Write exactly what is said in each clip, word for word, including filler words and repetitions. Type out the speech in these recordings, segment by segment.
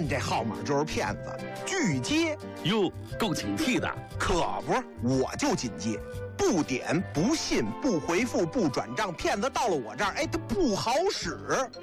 看这号码就是骗子，拒接。 哟，够警惕的。 可不是，我就紧接，不点、不信、不回复、不转账，骗子到了我这儿，哎，他不好使。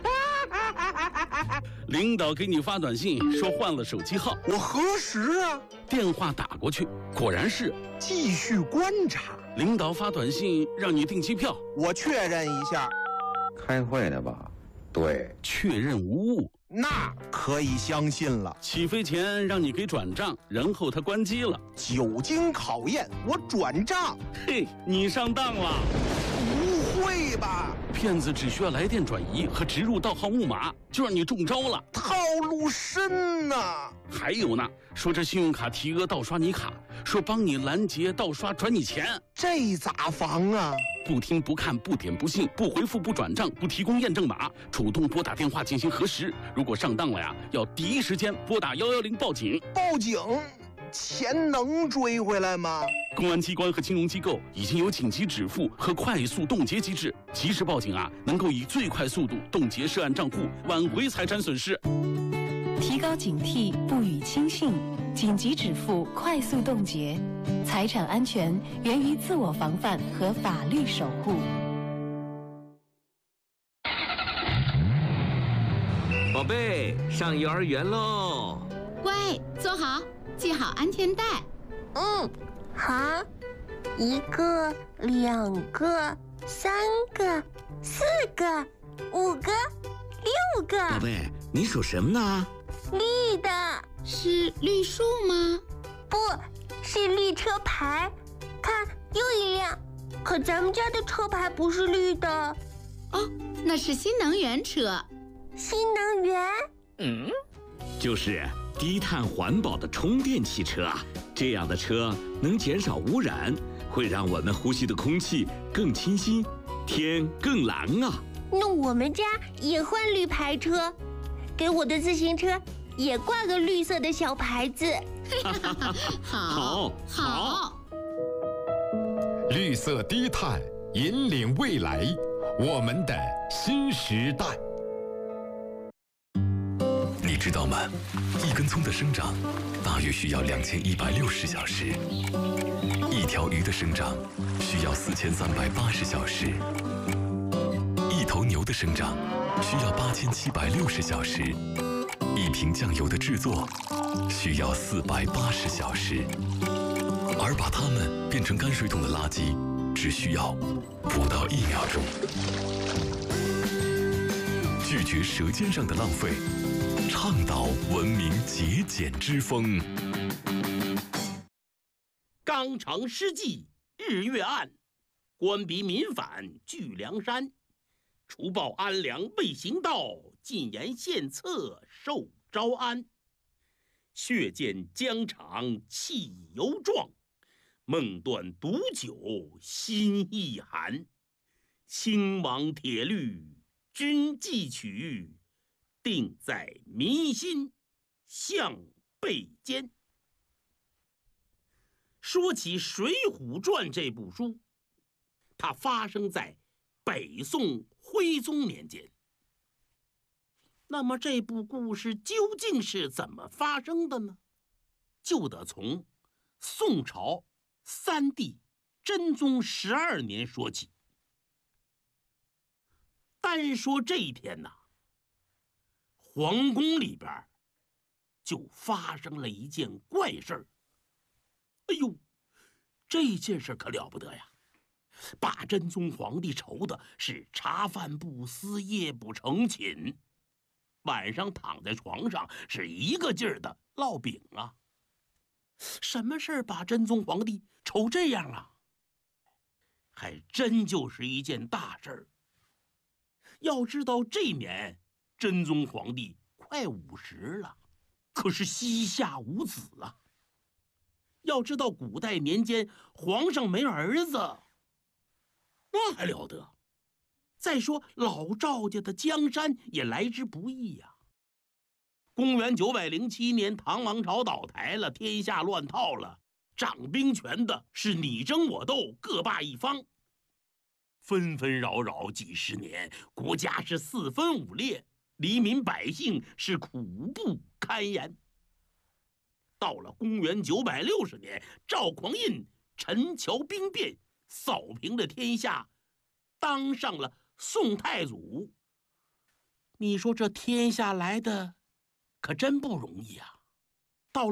领导给你发短信说换了手机号， 我核实啊， 电话打过去，果然是。 继续观察。 领导发短信让你订机票， 我确认一下。 开会呢吧？对， 确认无误， 那可以相信了。 起飞前让你给转账，然后他关机了。 久经考验，我转账。 嘿，你上当了。 不会吧？ 骗子只需要来电转移和植入盗号木马，就让你中招了。 套路深呐！ 还有呢，说这信用卡提额盗刷你卡，说帮你拦截盗刷转你钱， 这咋防啊？ 不听不看不点不信不回复不转账不提供验证码，主动拨打电话进行核实。如果上当了呀，要第一时间拨打幺幺零报警。 报警？钱能追回来吗？ 公安机关和金融机构已经有紧急止付和快速冻结机制，及时报警啊，能够以最快速度冻结涉案账户，挽回财产损失。 提高警惕，不予轻信，紧急止付，快速冻结。财产安全源于自我防范和法律守护。 宝贝，上幼儿园喽！ 乖，坐好，系好安全带。 嗯，好。一个，两个，三个，四个，五个，六个。 宝贝，你数什么呢？ 绿的。 是绿树吗？ 不是绿车牌，看又一辆。可咱们家的车牌不是绿的。 哦，那是新能源车。 新能源？ 嗯，就是低碳环保的充电汽车啊。这样的车能减少污染，会让我们呼吸的空气更清新，天更蓝啊。 那我们家也换绿牌车，给我的自行车也挂个绿色的小牌子。 好，好。 绿色低碳，引领未来，我们的新时代。 你知道吗？一根葱的生长大约需要两千一百六十小时，一条鱼的生长需要四千三百八十小时，一头牛的生长需要八千七百六十小时，一瓶酱油的制作需要四百八十小时，而把它们变成泔水桶的垃圾只需要不到一秒钟。拒绝舌尖上的浪费，倡导文明节俭之风。 纲常施计日月暗，官逼民反聚梁山。除暴安良未行道，进言献策受招安。血溅疆场气犹壮，梦断毒酒心亦寒。兴亡铁律君记取，定在民心向背间。说起《水浒传》这部书，它发生在北宋徽宗年间。那么这部故事究竟是怎么发生的呢？就得从宋朝三帝真宗十二年说起。单说这一天呐，皇宫里边就发生了一件怪事儿。哎呦，这件事可了不得呀！把真宗皇帝愁的是茶饭不思，夜不成寝，晚上躺在床上是一个劲儿的烙饼啊。什么事儿把真宗皇帝愁这样啊？还真就是一件大事儿。要知道这年真宗皇帝快五十了，可是膝下无子啊。要知道古代年间皇上没儿子，那还了得？再说老赵家的江山也来之不易呀、啊。公元九百零七年，唐王朝倒台了，天下乱套了，掌兵权的是你争我斗，各霸一方。纷纷扰扰几十年，国家是四分五裂， 黎民百姓是苦不堪言。到了公元九百六十年，赵匡胤陈桥兵变，扫平了天下，当上了宋太祖。你说这天下来的可真不容易啊！